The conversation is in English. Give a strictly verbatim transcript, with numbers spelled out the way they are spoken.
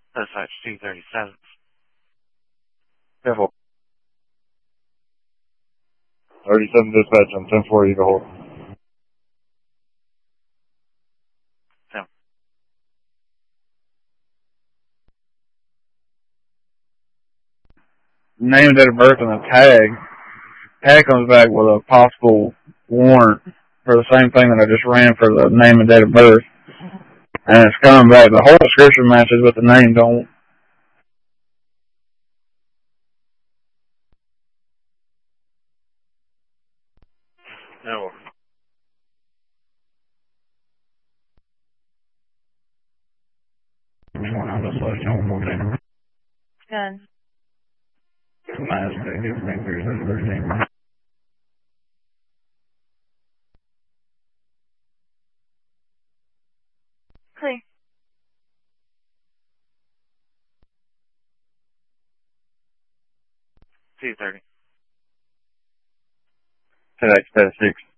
Dispatch two thirty-seven. Careful. thirty-seven dispatch on ten four, you can hold. ten. Name, date of birth, and a tag. Tag comes back with a possible warrant for the same thing that I just ran for the name and date of birth. And it's coming back. The whole description matches, but the name don't. No. Gun. Clear. two thirty. Today, six.